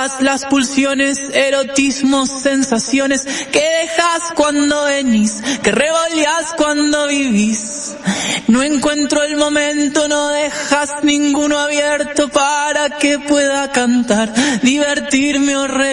todas las pulsiones, erotismos, sensaciones que dejas cuando venís, que revoleás cuando vivís. No encuentro el momento, no dejas ninguno abierto para que pueda cantar, divertirme o